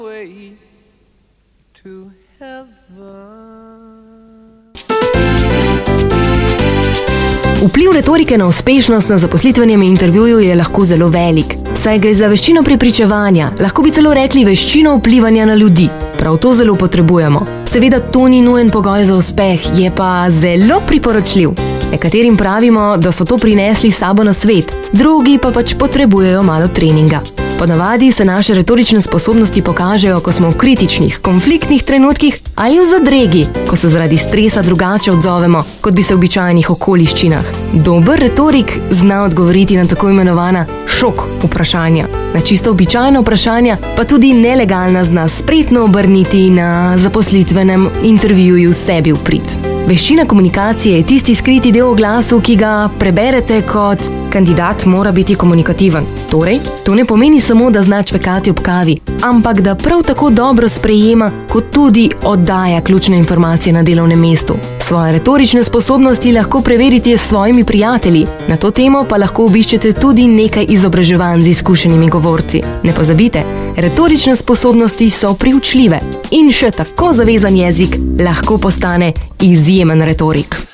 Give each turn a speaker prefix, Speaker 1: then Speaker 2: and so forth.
Speaker 1: Vpliv retorike na uspešnost na zaposlitvenem intervjuju je lahko zelo velik, saj gre za veščino prepričevanja, lahko bi celo rekli veščino vplivanja na ljudi. Prav to zelo potrebujemo. Seveda to ni nujen pogoj za uspeh, je pa zelo priporočljiv. Nekaterim pravimo, da so to prinesli s sabo na svet, drugi pa pač potrebujejo malo treninga. Ponavadi se naše retorične sposobnosti pokažejo, ko smo v kritičnih, konfliktnih trenutkih ali v zadregi, ko se zaradi stresa drugače odzovemo, kot bi se v običajnih okoliščinah. Dober retorik zna odgovoriti na tako imenovana šok vprašanja. Na čisto običajna vprašanja pa tudi nelegalna zna spretno obrniti na zaposlitvenem intervjuju sebi v prid. Veščina komunikacije je tisti skriti del v glasu, ki ga preberete kot kandidat mora biti komunikativen. Torej, to ne pomeni samo, da zna čvekati ob kavi, ampak da prav tako dobro sprejema, kot tudi oddaja ključne informacije na delovnem mestu. Svoje retorične sposobnosti lahko preverite s svojimi prijatelji. Na to temo pa lahko obiščete tudi nekaj izobraževanj z izkušenimi govorci. Ne pozabite, retorične sposobnosti so priučljive in še tako zavezan jezik lahko postane izjemen retorik.